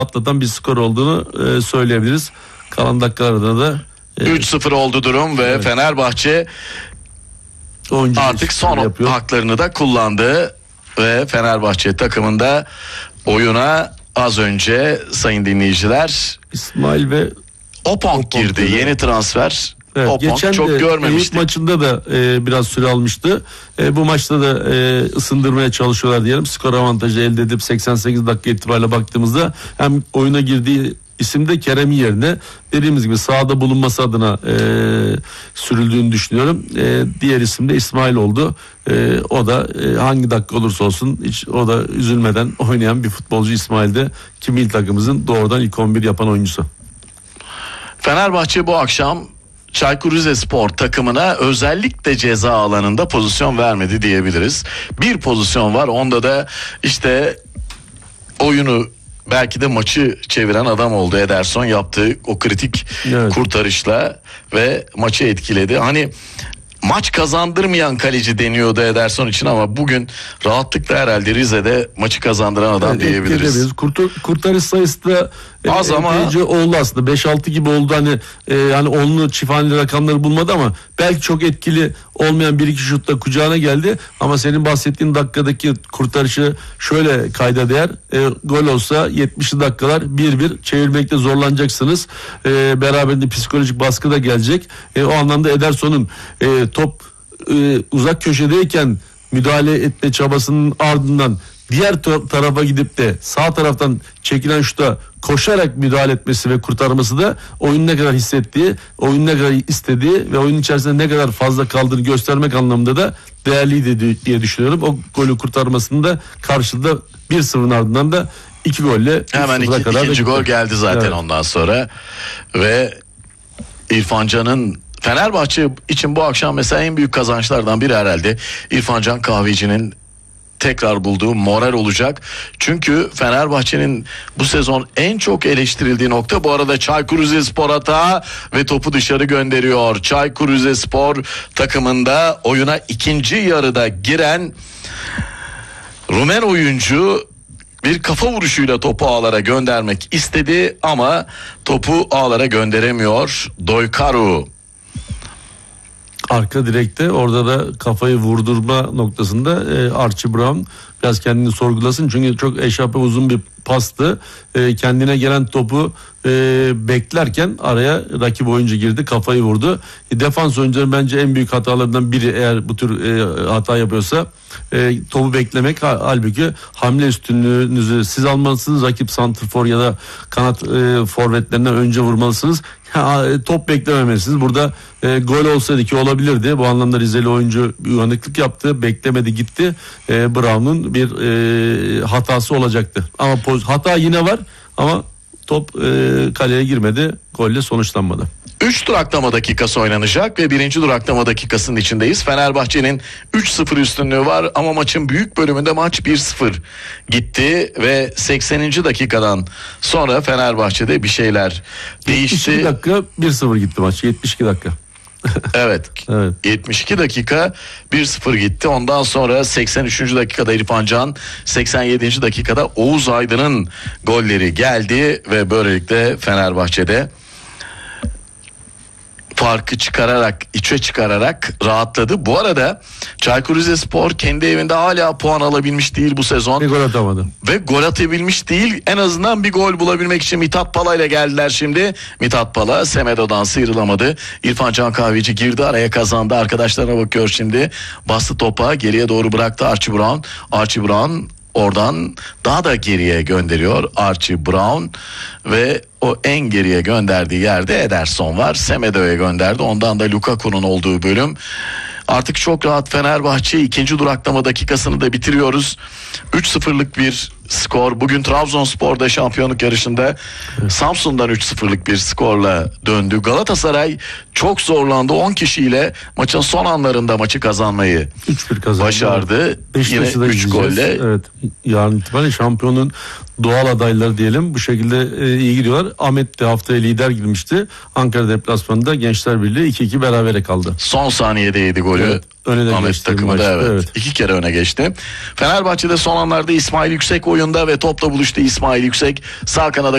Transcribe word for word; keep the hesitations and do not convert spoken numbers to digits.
atlatan bir skor olduğunu e, söyleyebiliriz. Kalan dakikalarda da e, üç sıfır oldu durum ve evet. Fenerbahçe oyuncu artık son yapıyor. Haklarını da kullandı ve Fenerbahçe takımında oyuna az önce sayın dinleyiciler İsmail ve Opong girdi. Girdi. Yeni transfer. Evet, Opong geçen çok görmemiştik. Eyüp maçında da e, biraz süre almıştı. E, bu maçta da e, ısındırmaya çalışıyorlar diyelim. Skor avantajı elde edip seksen sekiz dakika itibariyle baktığımızda hem oyuna girdiği isim de Kerem'in yerine dediğimiz gibi sahada bulunması adına e, sürüldüğünü düşünüyorum. E, diğer isim de İsmail oldu. E, o da e, hangi dakika olursa olsun hiç o da üzülmeden oynayan bir futbolcu İsmail de ki milli takımımızın doğrudan ilk on bir yapan oyuncusu. Fenerbahçe bu akşam Çaykur Rizespor takımına özellikle ceza alanında pozisyon vermedi diyebiliriz. Bir pozisyon var, onda da işte oyunu belki de maçı çeviren adam oldu. Ederson yaptığı o kritik evet. kurtarışla ve maçı etkiledi. Hani maç kazandırmayan kaleci deniyordu Ederson için ama bugün rahatlıkla herhalde Rize'de maçı kazandıran adam evet, diyebiliriz. Kurtar, kurtarış sayısı da az e, ama oldu aslında. beş altı gibi oldu hani e, yani onlu çift haneli rakamları bulmadı ama belki çok etkili olmayan bir iki şutla kucağına geldi ama senin bahsettiğin dakikadaki kurtarışı şöyle kayda değer. E, gol olsa yetmişli dakikalar bir bir çevirmekte zorlanacaksınız. E, beraberinde psikolojik baskı da gelecek. E, o anlamda Ederson'un e, top e, uzak köşedeyken müdahale etme çabasının ardından diğer tarafa gidip de sağ taraftan çekilen şuta koşarak müdahale etmesi ve kurtarması da oyun ne kadar hissettiği, oyun ne kadar istediği ve oyunun içerisinde ne kadar fazla kaldığını göstermek anlamında da değerliydi diye düşünüyorum. O golü kurtarmasında karşılıklı bir sıfırın ardından da iki golle hemen iki, kadar ikinci gol geldi zaten evet. ondan sonra ve İrfan Can'ın Fenerbahçe için bu akşam mesela en büyük kazançlardan biri herhalde İrfan Can Kahveci'nin tekrar bulduğu moral olacak. Çünkü Fenerbahçe'nin bu sezon en çok eleştirildiği nokta, bu arada Çaykur Rizespor hata ve topu dışarı gönderiyor. Çaykur Rizespor takımında oyuna ikinci yarıda giren Rumen oyuncu bir kafa vuruşuyla topu ağlara göndermek istedi ama topu ağlara gönderemiyor. Doykaru arka direkte orada da kafayı vurdurma noktasında e, Archie Brown biraz kendini sorgulasın. Çünkü çok eşape uzun bir pastı. E, kendine gelen topu e, beklerken araya rakip oyuncu girdi, kafayı vurdu. E, defans oyuncuların bence en büyük hatalarından biri eğer bu tür e, hata yapıyorsa e, topu beklemek. Halbuki hamle üstünlüğünüzü siz almalısınız. Rakip santrfor ya da kanat e, forvetlerinden önce vurmalısınız. Ha, top beklememelisiniz. Burada e, gol olsaydı ki olabilirdi. Bu anlamda Rizeli oyuncu bir uyanıklık yaptı. Beklemedi, gitti. E, Brown'un bir e, hatası olacaktı. Ama poz, hata yine var ama top e, kaleye girmedi. Golle sonuçlanmadı. üç duraklama dakikası oynanacak ve birinci duraklama dakikasının içindeyiz. Fenerbahçe'nin üç sıfır üstünlüğü var ama maçın büyük bölümünde maç bir sıfır gitti ve sekseninci dakikadan sonra Fenerbahçe'de bir şeyler değişti. yetmiş iki dakika bir sıfır gitti maç. yetmiş iki dakika. Evet. evet. yetmiş iki dakika bir sıfır gitti. Ondan sonra seksen üçüncü dakikada İrfan Can, seksen yedinci dakikada Oğuz Aydın'ın golleri geldi ve böylelikle Fenerbahçe'de farkı çıkararak, içe çıkararak rahatladı. Bu arada Çaykur Rizespor kendi evinde hala puan alabilmiş değil bu sezon. Bir gol atamadı. Ve gol atabilmiş değil. En azından bir gol bulabilmek için Mithat Pala ile geldiler şimdi. Mithat Pala Semedo'dan sıyrılamadı. İrfan Can Kahveci girdi araya, kazandı. Arkadaşlarına bakıyor şimdi. Bastı topa, geriye doğru bıraktı Archie Brown. Archie Brown oradan daha da geriye gönderiyor Archie Brown ve o en geriye gönderdiği yerde Ederson var. Semedo'ya gönderdi. Ondan da Lukaku'nun olduğu bölüm. Artık çok rahat Fenerbahçe ikinci duraklama dakikasını da bitiriyoruz. üç sıfırlık bir skor. Bugün Trabzonspor'da şampiyonluk yarışında Samsun'dan üç sıfırlık bir skorla döndü. Galatasaray çok zorlandı. on kişiyle maçın son anlarında maçı kazanmayı üç bir kazandı. Başardı. Yine üç golle. Evet. Yarın itibariyle şampiyonun doğal adayları diyelim. Bu şekilde e, iyi gidiyorlar. Ahmet de haftaya lider girmişti. Ankara deplasmanında Gençler Birliği iki iki berabere kaldı. Son saniyede yedi golü. Evet, öne de Ahmet takımı da evet, evet. iki kere öne geçti. Fenerbahçe'de son anlarda İsmail Yüksek oyun oyunda ve topla buluştu İsmail Yüksek. Sağ kanada